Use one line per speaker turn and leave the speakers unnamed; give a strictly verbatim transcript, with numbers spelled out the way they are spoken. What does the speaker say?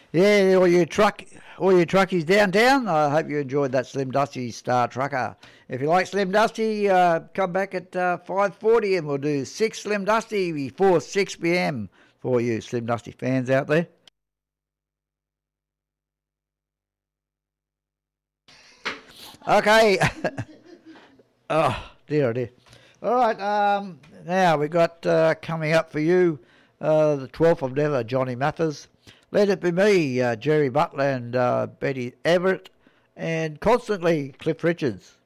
Yeah, all you truck, all you truckies downtown. I hope you enjoyed that Slim Dusty Star Trucker. If you like Slim Dusty, uh, come back at uh, five forty and we'll do six Slim Dusty before six p m for you Slim Dusty fans out there. Okay. Oh, dear, oh dear. All right, um, now we got uh, coming up for you uh, the twelfth of Never, Johnny Mathers. Let It Be Me, uh, Jerry Butler and uh, Betty Everett, and constantly Cliff Richards.